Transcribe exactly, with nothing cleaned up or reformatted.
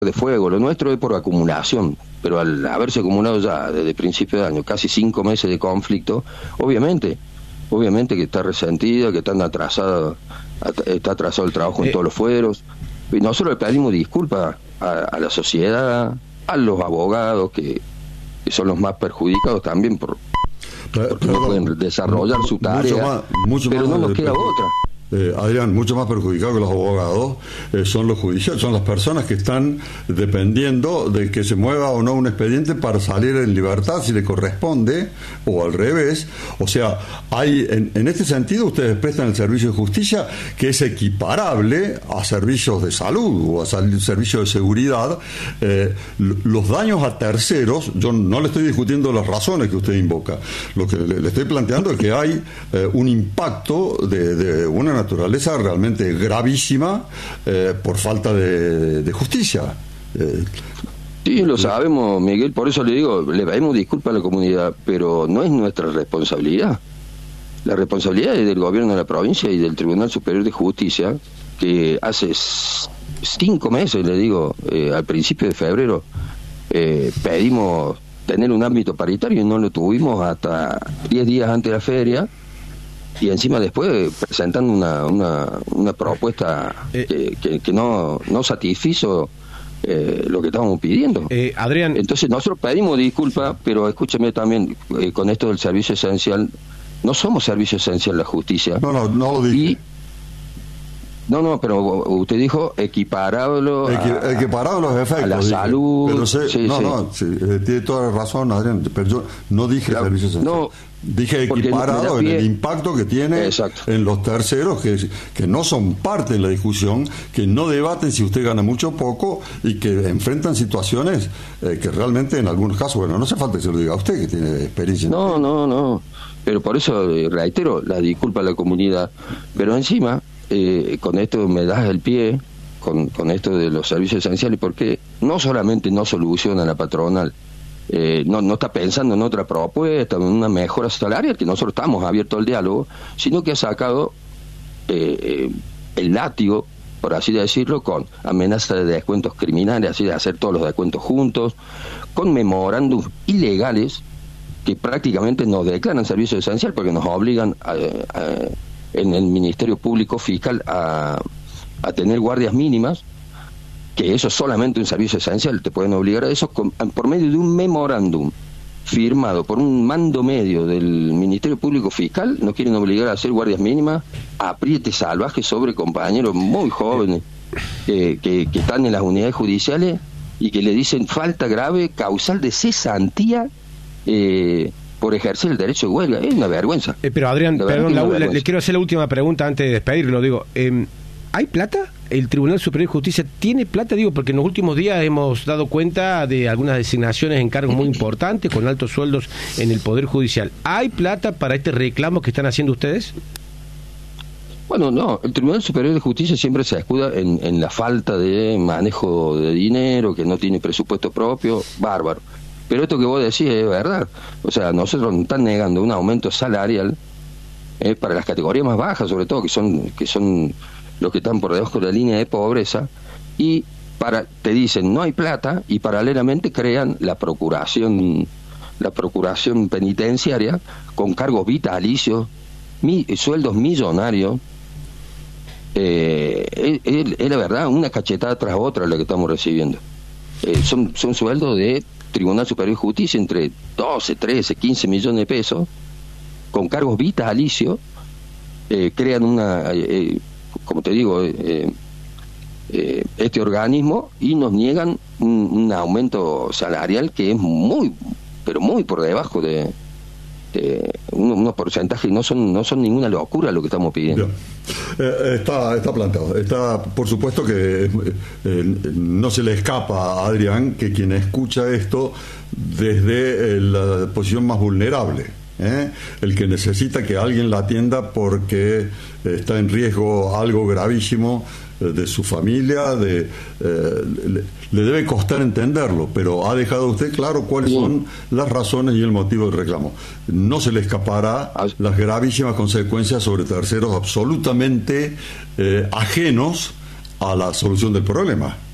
de fuego. Lo nuestro es por acumulación, pero al haberse acumulado ya desde principio de año casi cinco meses de conflicto, obviamente, obviamente que está resentida, que están atrasados, está atrasado el trabajo en eh. todos los fueros. Y nosotros le pedimos disculpas a, a la sociedad, a los abogados que, que son los más perjudicados también por porque no pueden desarrollar su tarea, mucho más, mucho pero no nos queda otra. Eh, Adrián, mucho más perjudicados que los abogados eh, son los judiciales, son las personas que están dependiendo de que se mueva o no un expediente para salir en libertad si le corresponde, o al revés. O sea, hay en, en este sentido ustedes prestan el servicio de justicia que es equiparable a servicios de salud o a sal, servicios de seguridad. Eh, los daños a terceros, yo no le estoy discutiendo las razones que usted invoca, lo que le, le estoy planteando es que hay eh, un impacto de, de una naturaleza realmente gravísima eh, por falta de, de justicia. Eh, sí, lo sabemos, Miguel, por eso le digo, le pedimos disculpas a la comunidad, pero no es nuestra responsabilidad. La responsabilidad es del gobierno de la provincia y del Tribunal Superior de Justicia, que hace cinco meses, le digo, eh, al principio de febrero, eh, pedimos tener un ámbito paritario y no lo tuvimos hasta diez días antes de la feria. Y encima después presentando una una, una propuesta eh, que, que, que no, no satisfizo eh, lo que estábamos pidiendo. Eh, Adrián. Entonces nosotros pedimos disculpas, pero escúcheme también, eh, con esto del servicio esencial, no somos servicio esencial la justicia. No, no, no lo dije. Y, no, no, pero usted dijo equiparado a, equiparado los efectos, a la dije. salud. Pero sé, sí, no, sí. no, sí, eh, tiene toda la razón, Adrián, pero yo no dije claro, servicio esencial. No, dije equiparado en el impacto que tiene Exacto. en los terceros que, que no son parte de la discusión, que no debaten si usted gana mucho o poco y que enfrentan situaciones eh, que realmente en algunos casos, bueno, no hace falta que se lo diga a usted que tiene experiencia. No, no, no, pero por eso eh, reitero la disculpa a la comunidad, pero encima eh, con esto me das el pie con, con esto de los servicios esenciales, porque no solamente no soluciona la patronal, Eh, no, no está pensando en otra propuesta, en una mejora salarial, que nosotros estamos abiertos al diálogo, sino que ha sacado eh, eh, el látigo, por así decirlo, con amenaza de descuentos criminales, así de hacer todos los descuentos juntos, con memorándums ilegales que prácticamente nos declaran servicio esencial porque nos obligan a, a, en el Ministerio Público Fiscal a, a tener guardias mínimas, que eso es solamente un servicio esencial, te pueden obligar a eso con, por medio de un memorándum firmado por un mando medio del Ministerio Público Fiscal. Nos quieren obligar a hacer guardias mínimas, apriete salvaje sobre compañeros muy jóvenes eh, que, que están en las unidades judiciales y que le dicen falta grave causal de cesantía eh, por ejercer el derecho de huelga. Es una vergüenza. Eh, pero Adrián, perdón, la, vergüenza. Le, le quiero hacer la última pregunta antes de despedirlo. Digo, eh, ¿hay plata? ¿El Tribunal Superior de Justicia tiene plata? Digo, porque en los últimos días hemos dado cuenta de algunas designaciones en cargos muy importantes, con altos sueldos en el Poder Judicial. ¿Hay plata para este reclamo que están haciendo ustedes? Bueno, no, el Tribunal Superior de Justicia siempre se escuda en, en la falta de manejo de dinero, que no tiene presupuesto propio, bárbaro. Pero esto que vos decís es verdad. O sea, nosotros nos están negando un aumento salarial eh, para las categorías más bajas, sobre todo, que son que son los que están por debajo de la línea de pobreza, y para te dicen no hay plata, y paralelamente crean la procuración la procuración penitenciaria con cargos vitalicios, mi, sueldos millonarios. Eh, es, es, es la verdad, una cachetada tras otra la que estamos recibiendo. Eh, son, son sueldos de Tribunal Superior de Justicia entre doce, trece, quince millones de pesos, con cargos vitalicios. Eh, crean una... Eh, como te digo, eh, eh, este organismo, y nos niegan un, un aumento salarial que es muy, pero muy por debajo de, de unos, unos porcentajes, no son no son ninguna locura lo que estamos pidiendo. Eh, está está planteado, está por supuesto que eh, no se le escapa a Adrián que quien escucha esto desde eh, la posición más vulnerable. ¿Eh? El que necesita que alguien la atienda porque eh, está en riesgo algo gravísimo eh, de su familia, de, eh, le, le debe costar entenderlo, pero ha dejado usted claro cuáles son las razones y el motivo del reclamo. No se le escapará las gravísimas consecuencias sobre terceros absolutamente eh, ajenos a la solución del problema.